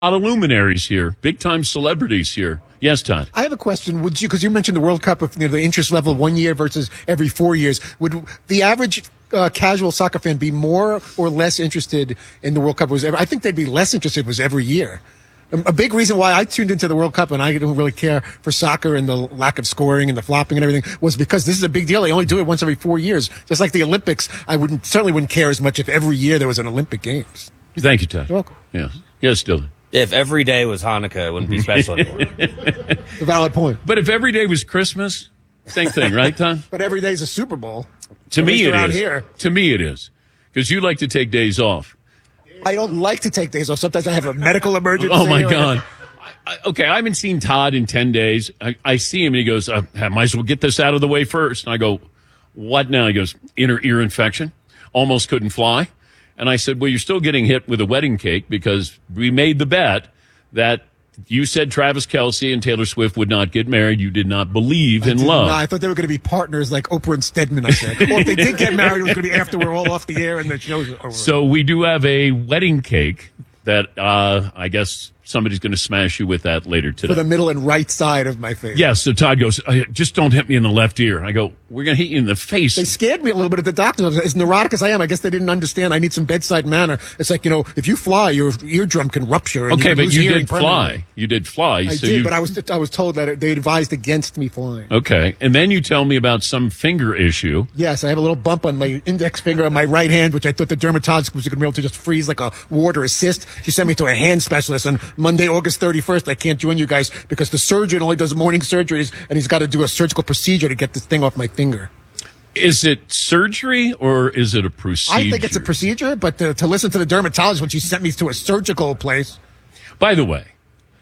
lot of luminaries here, big-time celebrities here. Yes, Todd. I have a question. Would you, because you mentioned the World Cup of the interest level 1 year versus every 4 years, would the average casual soccer fan be more or less interested in the World Cup? I think they'd be less interested if it was every year. A big reason why I tuned into the World Cup and I don't really care for soccer and the lack of scoring and the flopping and everything was because this is a big deal. They only do it once every 4 years. Just like the Olympics, I certainly wouldn't care as much if every year there was an Olympic Games. Thank you, Todd. You're welcome. Yes. Yes, Dylan. If every day was Hanukkah, it wouldn't be special anymore. A valid point. But if every day was Christmas, same thing, right, Todd? But every day's a Super Bowl. To me, it is. Here. To me, it is. Because you like to take days off. I don't like to take days off. Sometimes I have a medical emergency. Oh, my God. Okay, I haven't seen Todd in 10 days. I see him, and he goes, I might as well get this out of the way first. And I go, what now? He goes, inner ear infection. Almost couldn't fly. And I said, well, you're still getting hit with a wedding cake because we made the bet that you said Travis Kelce and Taylor Swift would not get married. You did not believe in love. I thought they were going to be partners like Oprah and Stedman, I said. Or if they did get married, it was going to be after we're all off the air and the show's over. So we do have a wedding cake that I guess somebody's going to smash you with that later today. For the middle and right side of my face. Yes, so Todd goes, just don't hit me in the left ear. I go, we're going to hit you in the face. They scared me a little bit at the doctor. As neurotic as I am, I guess they didn't understand I need some bedside manner. It's like, if you fly, your eardrum can rupture. And okay, but you did fly. You did fly. I did, but I was told that they advised against me flying. Okay, and then you tell me about some finger issue. Yes, I have a little bump on my index finger on my right hand, which I thought the dermatologist was going to be able to just freeze like a ward or a cyst. She sent me to a hand specialist on Monday, August 31st. I can't join you guys because the surgeon only does morning surgeries and he's got to do a surgical procedure to get this thing off my finger. Is it surgery or is it a procedure? I think it's a procedure, but to listen to the dermatologist when she sent me to a surgical place. By the way,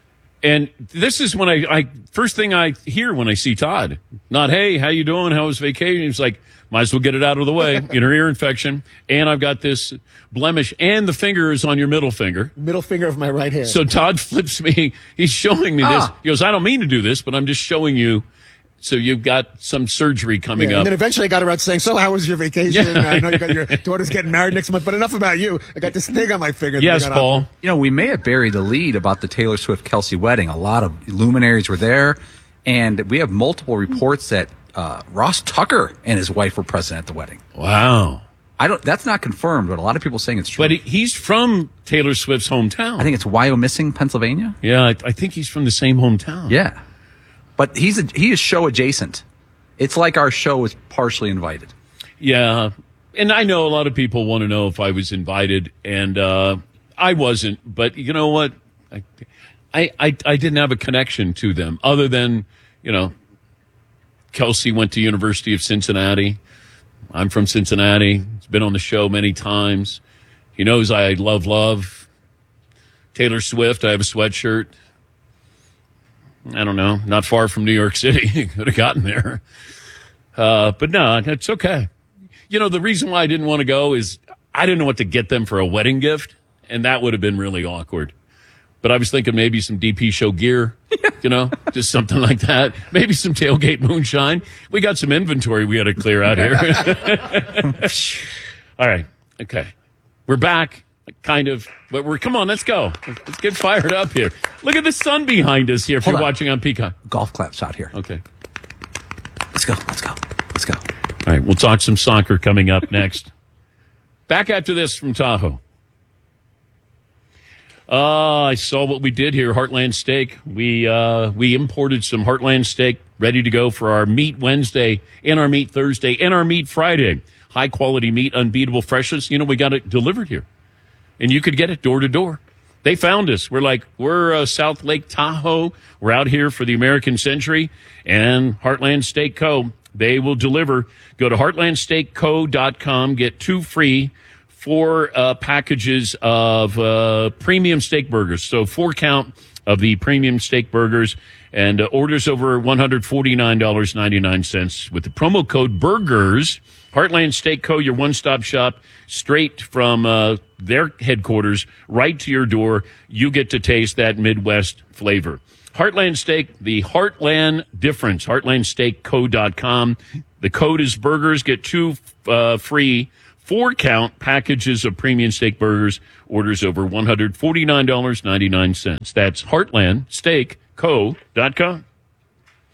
and this is when I first thing I hear when I see Todd. Not, hey, how you doing? How was vacation? He's like, might as well get it out of the way. Inner ear infection. And I've got this blemish. And the finger is on your middle finger. Middle finger of my right hand. So Todd flips me. He's showing me this. He goes, I don't mean to do this, but I'm just showing you. So you've got some surgery coming up. And then eventually I got around saying, so how was your vacation? Yeah. I know you got your daughter's getting married next month, but enough about you. I got this thing on my finger. Yes, Paul. We may have buried the lead about the Taylor Swift-Kelce wedding. A lot of luminaries were there. And we have multiple reports that Ross Tucker and his wife were present at the wedding. Wow. That's not confirmed, but a lot of people saying it's true. But he's from Taylor Swift's hometown. I think it's Wyomissing, Pennsylvania. Yeah, I think he's from the same hometown. Yeah. But he is show adjacent. It's like our show is partially invited. Yeah. And I know a lot of people want to know if I was invited, and I wasn't. But you know what? I didn't have a connection to them other than, Kelce went to University of Cincinnati. I'm from Cincinnati. He's been on the show many times. He knows I love Taylor Swift. I have a sweatshirt. I don't know. Not far from New York City. Could have gotten there. But no, it's okay. The reason why I didn't want to go is I didn't know what to get them for a wedding gift, and that would have been really awkward. But I was thinking maybe some DP show gear, just something like that. Maybe some tailgate moonshine. We got some inventory we had to clear out here. All right. Okay. We're back, kind of. But come on, let's go. Let's get fired up here. Look at the sun behind us here if you're watching on Peacock. Golf claps out here. Okay. Let's go. All right. We'll talk some soccer coming up next. Back after this from Tahoe. I saw what we did here, Heartland Steak. We imported some Heartland Steak ready to go for our Meat Wednesday and our Meat Thursday and our Meat Friday. High quality meat, unbeatable freshness. We got it delivered here. And you could get it door to door. They found us. We're South Lake Tahoe. We're out here for the American Century and Heartland Steak Co. They will deliver. Go to heartlandsteakco.com. Get 2 free 4 packages of premium steak burgers. So 4 count of the premium steak burgers and orders over $149.99 with the promo code BURGERS. Heartland Steak Co., your one-stop shop, straight from their headquarters right to your door. You get to taste that Midwest flavor. Heartland Steak, the Heartland difference, heartlandsteakco.com. The code is BURGERS. Get 2 free 4-count packages of premium steak burgers, orders over $149.99. That's HeartlandSteakCo.com.